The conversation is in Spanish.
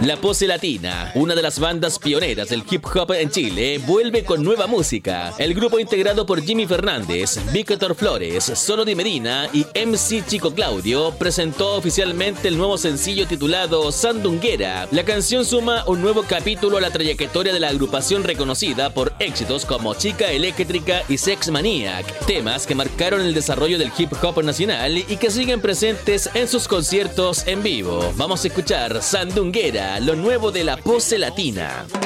La Pose Latina, una de las bandas pioneras del hip hop en Chile, vuelve con nueva música. El grupo integrado por Jimmy Fernández, Víctor Flores, Solo Di Medina y MC Chico Claudio presentó oficialmente el nuevo sencillo titulado Sandunguera. La canción suma un nuevo capítulo a la trayectoria de la agrupación reconocida por éxitos como Chica Eléctrica y Sex Maniac, temas que marcaron el desarrollo del hip hop nacional y que siguen presentes en sus conciertos en vivo. Vamos a escuchar Sandunguera, lo nuevo de La Pose Latina.